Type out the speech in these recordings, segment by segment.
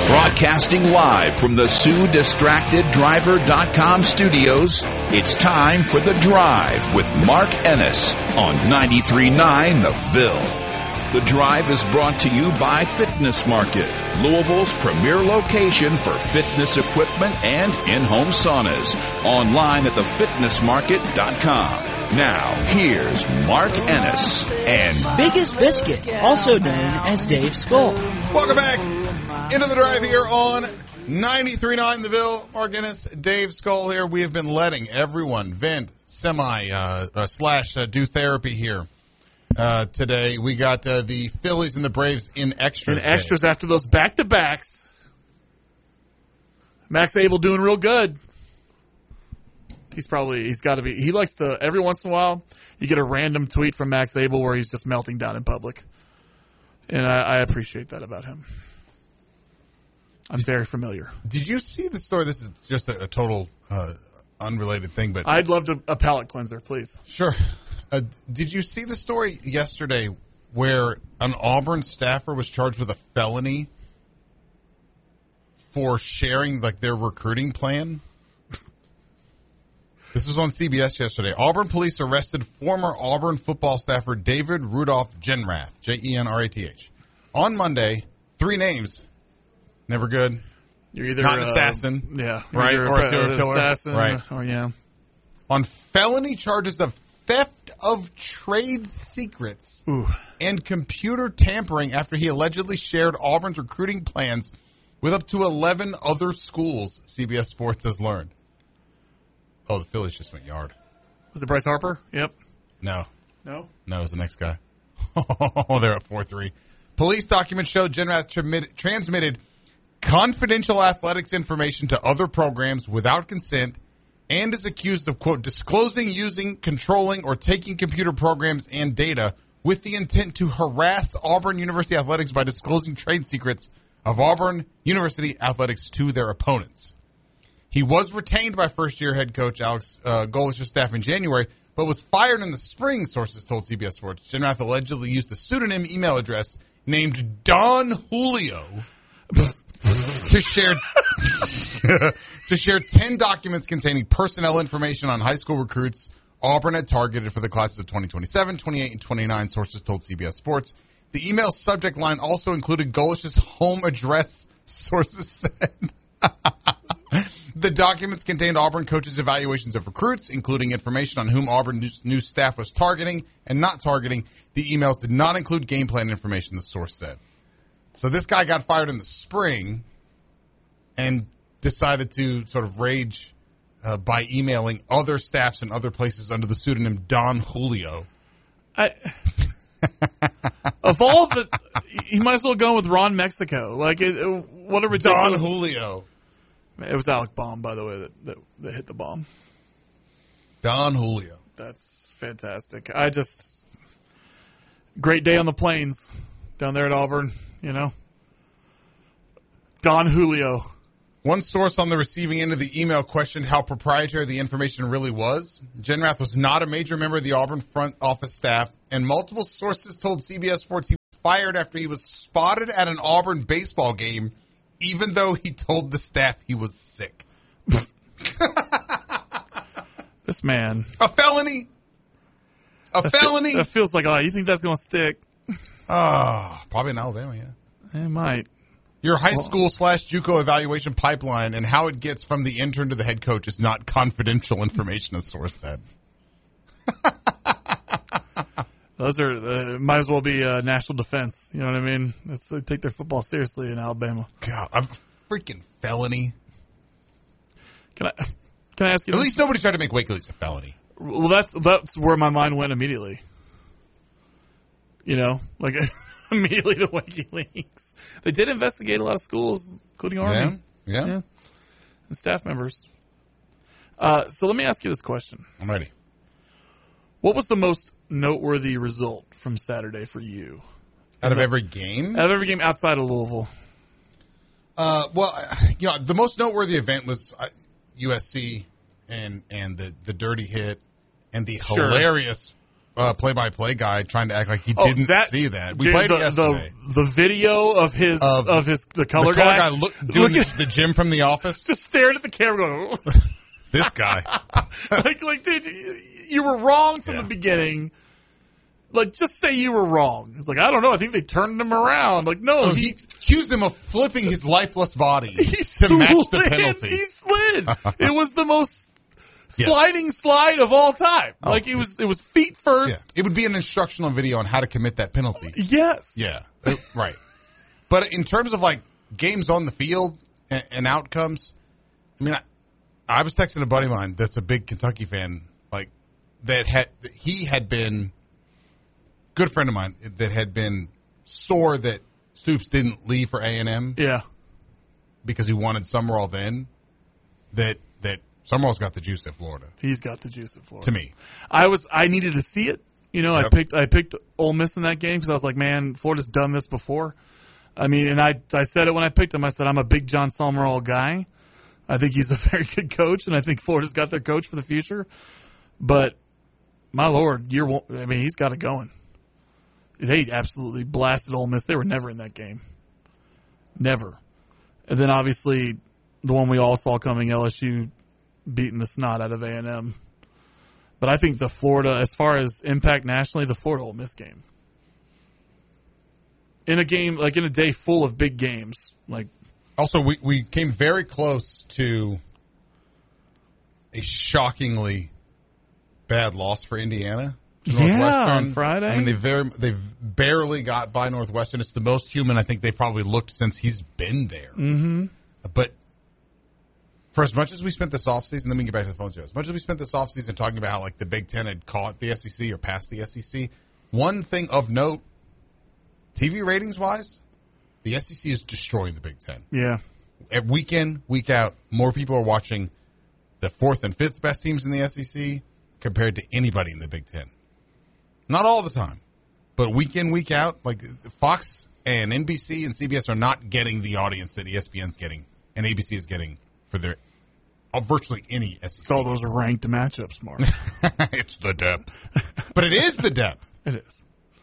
Broadcasting live from the SueDistractedDriver.com studios, it's time for The Drive with Mark Ennis on 93.9 The Ville. The Drive is brought to you by Fitness Market, Louisville's premier location for fitness equipment and in-home saunas. Online at thefitnessmarket.com. Now, here's Mark Ennis and Biggest Biscuit, also known as Dave Skull. Welcome back into The Drive here on 93.9 The Ville. Mark Ennis, Dave Skull here. We have been letting everyone vent, do therapy here. Today we got the Phillies and the Braves in extras. In extras after those back-to-backs. Max Abel doing real good. He likes to, every once in a while, you get a random tweet from Max Abel where he's just melting down in public. And I appreciate that about him. I'm very familiar. Did you see the story? This is just a total unrelated thing, but I'd love a palate cleanser, please. Sure. Did you see the story yesterday where an Auburn staffer was charged with a felony for sharing their recruiting plan? This was on CBS yesterday. Auburn police arrested former Auburn football staffer David Rudolph Genrath, Genrath. On Monday, 3 names. Never good. You're either not an assassin, right, or a serial killer, assassin, right? Or yeah. On felony charges of theft of trade secrets and computer tampering after he allegedly shared Auburn's recruiting plans with up to 11 other schools, CBS Sports has learned. Oh, the Phillies just went yard. Was it Bryce Harper? Yep. No, it was the next guy. Oh, they're at 4-3. Police documents show Genrath transmitted confidential athletics information to other programs without consent and is accused of, quote, disclosing, using, controlling, or taking computer programs and data with the intent to harass Auburn University athletics by disclosing trade secrets of Auburn University athletics to their opponents. He was retained by first-year head coach Alex Golish's staff in January, but was fired in the spring, sources told CBS Sports. Genrath allegedly used a pseudonym email address named Don Julio to share 10 documents containing personnel information on high school recruits Auburn had targeted for the classes of 2027, 28, and 29, sources told CBS Sports. The email subject line also included Golish's home address, sources said. The documents contained Auburn coaches' evaluations of recruits, including information on whom Auburn's new staff was targeting and not targeting. The emails did not include game plan information, the source said. So this guy got fired in the spring and decided to sort of rage by emailing other staffs in other places under the pseudonym Don Julio. Of all of it, he might as well go with Ron Mexico. What a ridiculous... Don Julio. It was Alec Baum, by the way, that hit the bomb. Don Julio. That's fantastic. Great day on the plains down there at Auburn, Don Julio. One source on the receiving end of the email questioned how proprietary the information really was. Genrath was not a major member of the Auburn front office staff, and multiple sources told CBS Sports he was fired after he was spotted at an Auburn baseball game, even though he told the staff he was sick. This man. A felony? Felony? That feels like a lot. You think that's going to stick? Probably in Alabama, yeah. It might. Your high school / JUCO evaluation pipeline and how it gets from the intern to the head coach is not confidential information, a source said. Those are might as well be national defense. You know what I mean? They take their football seriously in Alabama. God, I'm freaking felony. Can I ask you? At least nobody tried to make WikiLeaks a felony. Well, that's where my mind went immediately. Immediately to WikiLeaks. They did investigate a lot of schools, including Army. Yeah. And staff members. So let me ask you this question. I'm ready. What was the most noteworthy result from Saturday for you? Out of every game? Out of every game outside of Louisville. The most noteworthy event was USC and the dirty hit and the hilarious play-by-play guy trying to act like he didn't see that. We played it yesterday. The video of the color guy doing the Jim from The Office, just staring at the camera, going, "This guy." like, dude, you were wrong from the beginning. Like, just say you were wrong. It's like, I don't know. I think they turned him around. Like, no, he accused him of flipping his lifeless body to match the penalty. He slid. It was the most sliding slide of all time. Like, it was feet first. Yeah. It would be an instructional video on how to commit that penalty. Yes. Yeah. Right. But in terms of like games on the field and outcomes, I mean, I was texting a buddy of mine that's a big Kentucky fan, like he had been. Good friend of mine that had been sore that Stoops didn't leave for A&M. Yeah. Because he wanted Summerall then. That Summerall's got the juice at Florida. He's got the juice at Florida. To me. I needed to see it. You know, yep. I picked Ole Miss in that game because I was like, man, Florida's done this before. I mean, and I said it when I picked him. I said, I'm a big John Summerall guy. I think he's a very good coach, and I think Florida's got their coach for the future. But, my Lord, he's got it going. They absolutely blasted Ole Miss. They were never in that game. Never. And then, obviously, the one we all saw coming, LSU beating the snot out of A&M. But I think the Florida, as far as impact nationally, the Florida Ole Miss game. In a game, like in a day full of big games. Like, also, we came very close to a shockingly bad loss for Indiana. Yeah, on Friday. I mean, they barely got by Northwestern. It's the most human I think they've probably looked since he's been there. Mm-hmm. But for as much as we spent this offseason, then we can get back to the phone show. As much as we spent this offseason talking about how like the Big Ten had caught the SEC or passed the SEC, one thing of note, TV ratings wise, the SEC is destroying the Big Ten. Yeah. Week in, week out, more people are watching the fourth and fifth best teams in the SEC compared to anybody in the Big Ten. Not all the time, but week in, week out, like Fox and NBC and CBS are not getting the audience that ESPN's getting and ABC is getting for their virtually any SEC. It's all those ranked matchups, Mark. It's the depth. But it is the depth. It is.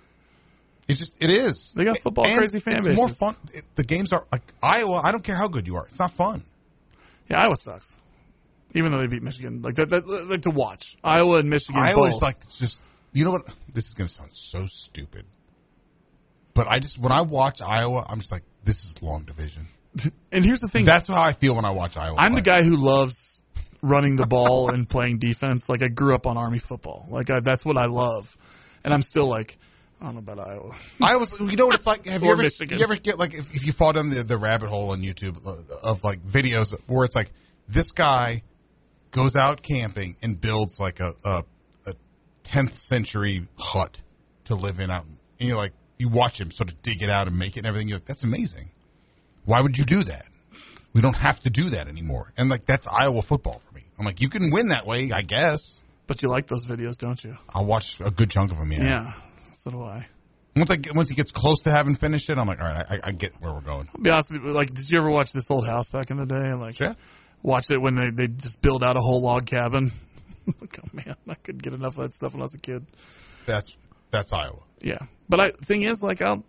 It is. They got football crazy fan bases. It's more fun. The games are like Iowa. I don't care how good you are. It's not fun. Yeah, Iowa sucks. Even though they beat Michigan, like like to watch Iowa and Michigan. Iowa's both. like just. You know what? This is going to sound so stupid. But when I watch Iowa, I'm just like, this is long division. And here's the thing. That's how I feel when I watch Iowa. I'm the guy who loves running the ball and playing defense. Like, I grew up on Army football. Like, that's what I love. And I'm still like, I don't know about Iowa. You know what it's like? Have you Michigan. You ever get, like, if you fall down the rabbit hole on YouTube of, like, videos where it's like, this guy goes out camping and builds, like, a 10th century hut to live in out, and you're like, you watch him sort of dig it out and make it and everything. You're like, that's amazing. Why would you do that? We don't have to do that anymore. And like, that's Iowa football for me. I'm like, you can win that way, I guess. But you like those videos, don't you? I'll watch a good chunk of them. Yeah. So do I. Once he gets close to having finished it, I'm like, all right, I get where we're going. I'll be honest with you, like, did you ever watch This Old House back in the day? And like, yeah. Watch it when they just build out a whole log cabin. Like, oh man, I couldn't get enough of that stuff when I was a kid. That's Iowa. Yeah, but the thing is, like, although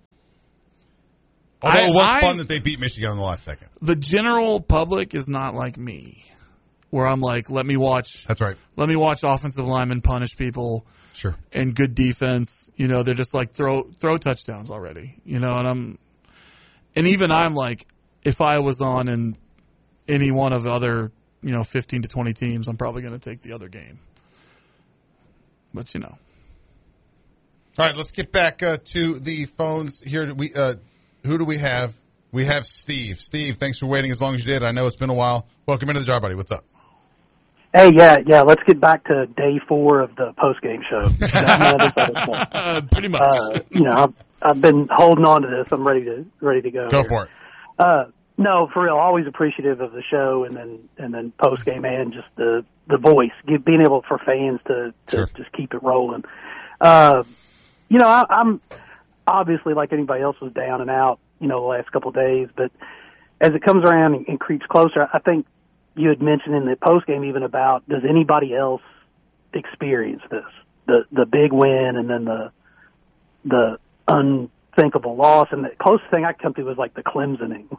it was fun that they beat Michigan in the last second. The general public is not like me, where I'm like, let me watch. That's right. Let me watch offensive linemen punish people. Sure. And good defense. You know, they're just like throw touchdowns already. You know, and even I'm like, if I was on in any one of the other, 15 to 20 teams, I'm probably going to take the other game. But, All right, let's get back to the phones here. Who do we have? We have Steve. Steve, thanks for waiting as long as you did. I know it's been a while. Welcome into the jar, buddy. What's up? Hey, yeah. Let's get back to day 4 of the post-game show. Pretty much. I've been holding on to this. I'm ready to go. Go for it. No, for real. Always appreciative of the show, and then post game and just the voice, being able for fans to sure. just keep it rolling. I'm obviously like anybody else was down and out, the last couple of days, but as it comes around and creeps closer, I think you had mentioned in the post game even about, does anybody else experience this? the big win and then the unthinkable loss. And the closest thing I could come to was like the Clemsoning,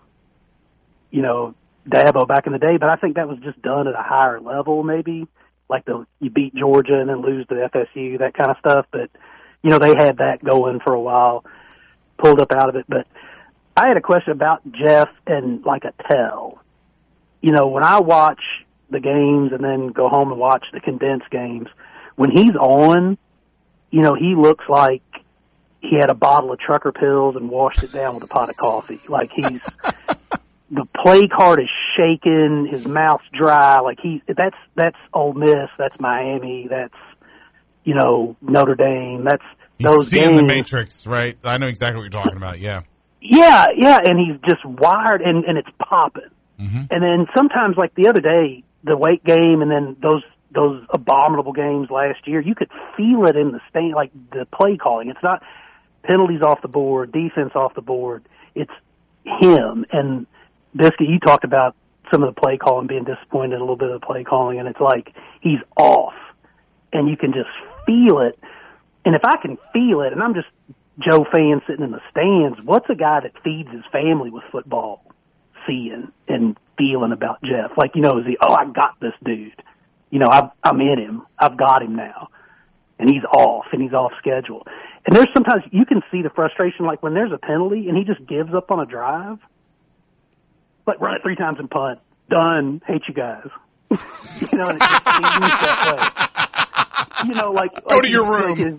Dabo back in the day. But I think that was just done at a higher level, maybe like you beat Georgia and then lose to FSU, that kind of stuff. But they had that going for a while, pulled up out of it. But I had a question about Jeff and like a tell. When I watch the games and then go home and watch the condensed games, when he's on, he looks like he had a bottle of Trucker Pills and washed it down with a pot of coffee. Like the play card is shaking, his mouth's dry. Like that's Ole Miss, that's Miami, that's Notre Dame. That's those seeing games. The Matrix, right? I know exactly what you're talking about. Yeah, and he's just wired, and it's popping. Mm-hmm. And then sometimes, like the other day, the Wake game, and then those abominable games last year, you could feel it in the stand, like the play calling. It's not penalties off the board, defense off the board. It's him. And Biscuit, you talked about some of the play calling, being disappointed in a little bit of the play calling, and it's like he's off, and you can just feel it. And if I can feel it, and I'm just Joe fan sitting in the stands, what's a guy that feeds his family with football seeing and feeling about Jeff? Like, is he, I got this dude. I'm in him. I've got him now. And he's off schedule. And there's sometimes you can see the frustration, like when there's a penalty and he just gives up on a drive. Like, run it 3 times and punt. Done. Hate you guys. And it just seems that way. Like go to your room.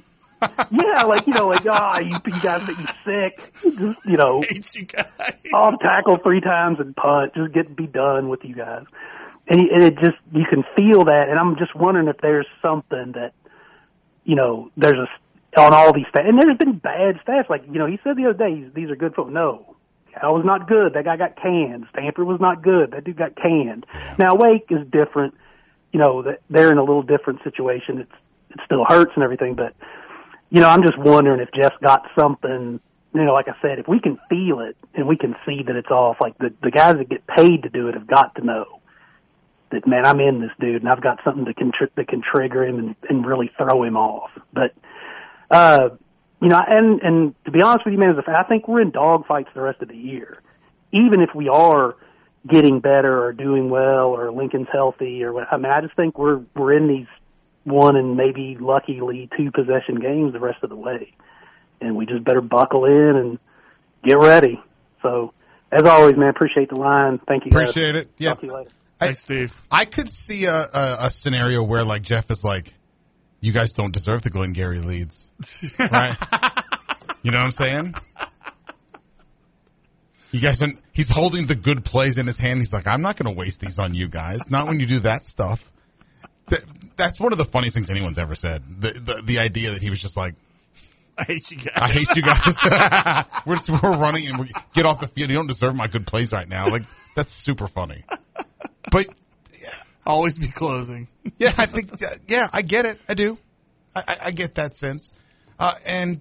You guys make me sick. Just, Hate you guys. Off tackle 3 times and punt. Just be done with you guys. And it just, you can feel that. And I'm just wondering if there's something that, there's on all these stats. And there's been bad stats. Like, he said the other day, these are good football. No. Cal was not good. That guy got canned. Stanford was not good. That dude got canned. Now, Wake is different. They're in a little different situation. It still hurts and everything, but I'm just wondering if Jeff's got something, like I said, if we can feel it and we can see that it's off, like the guys that get paid to do it have got to know that, man, I'm in this dude and I've got something that can trigger him and really throw him off. But, and to be honest with you, man, I think we're in dogfights the rest of the year. Even if we are getting better or doing well or Lincoln's healthy or what, I just think we're in these 1 and maybe luckily 2 possession games the rest of the way. And we just better buckle in and get ready. So, as always, man, appreciate the line. Thank you guys. Appreciate it. Yeah. Talk to you later. Thanks, Steve. I could see a scenario where, like, Jeff is like, you guys don't deserve the Glengarry leads. Right? You know what I'm saying? You guys, he's holding the good plays in his hand. He's like, I'm not going to waste these on you guys. Not when you do that stuff. That's one of the funniest things anyone's ever said. The idea that he was just like, I hate you guys. I hate you guys. we're running and we get off the field. You don't deserve my good plays right now. Like, that's super funny. But always be closing. Yeah, I think. Yeah, I get it. I do. I get that sense, and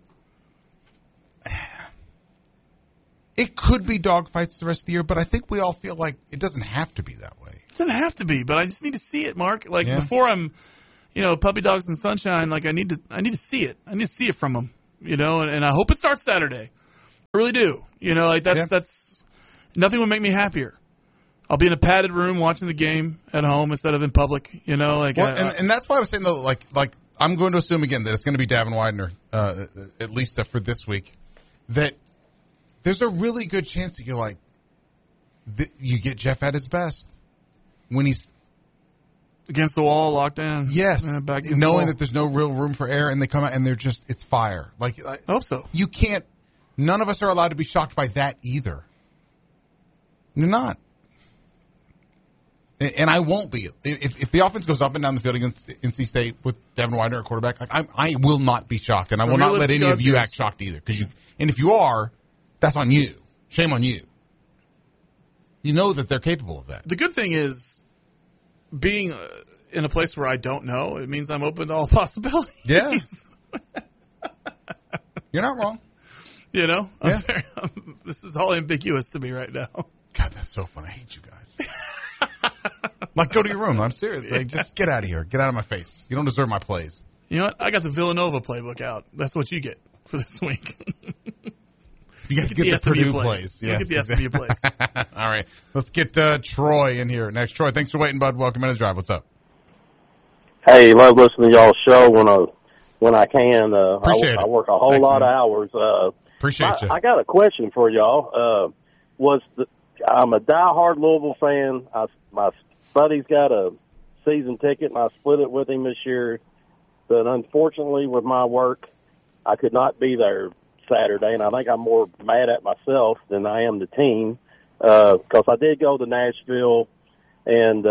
it could be dogfights the rest of the year. But I think we all feel like it doesn't have to be that way. It doesn't have to be, but I just need to see it, Mark. Like before I'm, puppy dogs and sunshine. Like I need to see it. I need to see it from them. And I hope it starts Saturday. I really do. That's nothing would make me happier. I'll be in a padded room watching the game at home instead of in public. And that's why I was saying though, like I'm going to assume again that it's going to be Davin Widener, at least for this week. That there's a really good chance that you're like, you get Jeff at his best when he's against the wall, locked down. Yes, back knowing that there's no real room for error, and they come out and it's fire. Like I hope so. You can't. None of us are allowed to be shocked by that either. You're not. And I won't be. If the offense goes up and down the field against NC State with Davin Widener at quarterback, I will not be shocked, and I will not let any of you act shocked either. And if you are, that's on you. Shame on you. You know that they're capable of that. The good thing is being in a place where I don't know. It means I'm open to all possibilities. Yeah. You're not wrong. Yeah. This is all ambiguous to me right now. God, that's so fun. I hate you guys. Like, go to your room. I'm serious. Like, just get out of here. Get out of my face. You don't deserve my plays. You know what? I got the Villanova playbook out. That's what you get for this week. You guys get the Purdue plays. Yes, get the SMU plays. All right. Let's get Troy in here next. Troy, thanks for waiting, bud. Welcome in the drive. What's up? Hey, love listening to y'all's show when I can. Appreciate it. I work a whole lot of hours. Appreciate you. I got a question for y'all. I'm a diehard Louisville fan. My buddy's got a season ticket, and I split it with him this year. But unfortunately, with my work, I could not be there Saturday, and I think I'm more mad at myself than I am the team, because I did go to Nashville, and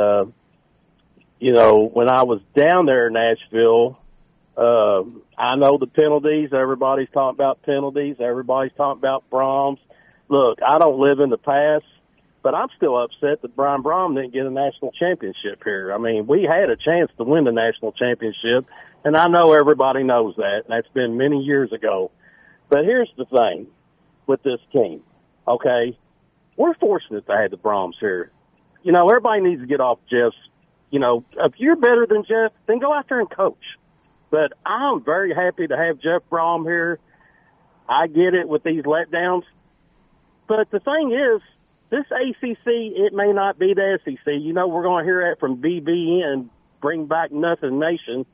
when I was down there in Nashville, I know the penalties. Everybody's talking about penalties. Everybody's talking about Brahms. Look, I don't live in the past, but I'm still upset that Brian Brahm didn't get a national championship here. I mean, we had a chance to win the national championship, and I know everybody knows that, and that's been many years ago. But here's the thing with this team, okay? We're fortunate to have the Brahms here. Everybody needs to get off Jeff's. If you're better than Jeff, then go out there and coach. But I'm very happy to have Jeff Brahm here. I get it with these letdowns. But the thing is, this ACC, it may not be the SEC. We're going to hear that from BBN, Bring Back Nothing Nation.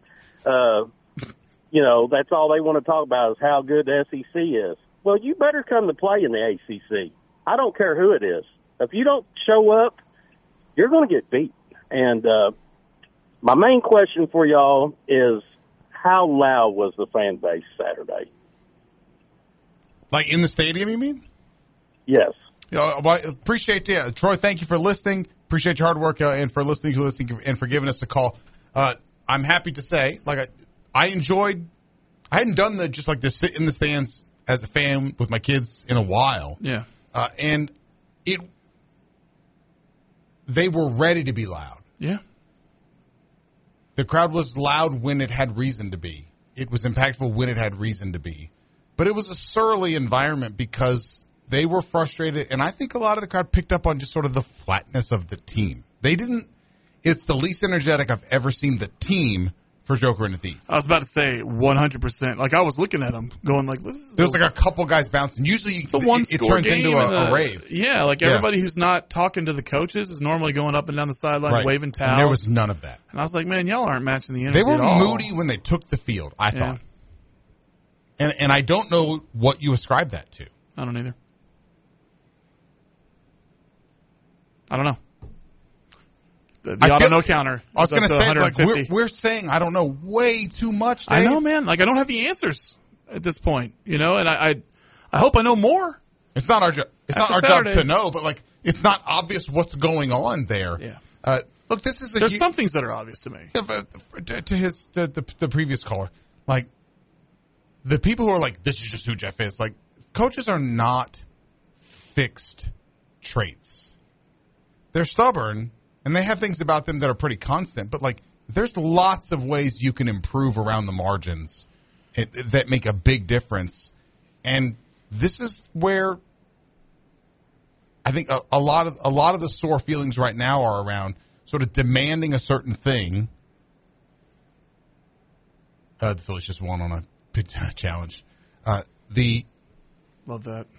That's all they want to talk about is how good the SEC is. Well, you better come to play in the ACC. I don't care who it is. If you don't show up, you're going to get beat. And my main question for y'all is, how loud was the fan base Saturday? Like in the stadium, you mean? Yes. Appreciate that. Troy, thank you for listening. Appreciate your hard work and for listening and for giving us a call. I'm happy to say, I hadn't done the sit in the stands as a fan with my kids in a while. Yeah. And they were ready to be loud. Yeah. The crowd was loud when it had reason to be. It was impactful when it had reason to be. But it was a surly environment because they were frustrated, and I think a lot of the crowd picked up on just sort of the flatness of the team. It's the least energetic I've ever seen the team for Joker and the Thief. I was about to say 100%. I was looking at them going there's a couple guys bouncing. Usually it turns into a rave. Yeah, everybody who's not talking to the coaches is normally going up and down the sidelines waving towels. And there was none of that. And I was like, man, y'all aren't matching the energy They were at all. moody when they took the field, I thought. And I don't know what you ascribe that to. I don't either. I don't know. The I don't know counter. I was going to say, we're saying I don't know way too much, Dave. I know, man. I don't have the answers at this point, and I hope I know more. It's not our job. It's not our job to know, but it's not obvious what's going on there. Yeah. Look, this is there's some things that are obvious to me. To the previous caller, the people who are this is just who Jeff is. Coaches are not fixed traits. They're stubborn. And they have things about them that are pretty constant, but there's lots of ways you can improve around the margins that make a big difference. And this is where I think a lot of the sore feelings right now are around sort of demanding a certain thing. The Phillies just won on a challenge. Love that.